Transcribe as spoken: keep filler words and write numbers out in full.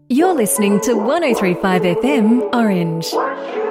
You're listening to one oh three point five F M Orange.